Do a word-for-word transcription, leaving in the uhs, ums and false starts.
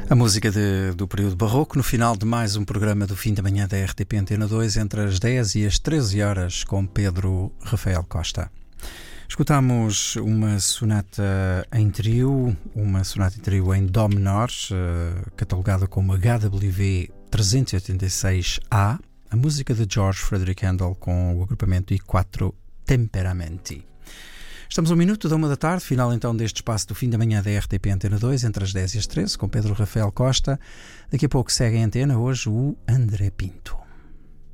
A música de, do período barroco no final de mais um programa do Fim da Manhã da R T P Antena dois entre as dez e as treze horas com Pedro Rafael Costa. Escutámos uma sonata em trio, uma sonata em trio em dó menor, uh, catalogada como H W V trezentos e oitenta e seis A, a música de George Frederick Handel com o agrupamento I quatro Temperamenti. Estamos a um minuto da uma da tarde, final então deste espaço do Fim da Manhã da R T P Antena dois, entre as dez e as treze, com Pedro Rafael Costa. Daqui a pouco segue em antena hoje o André Pinto.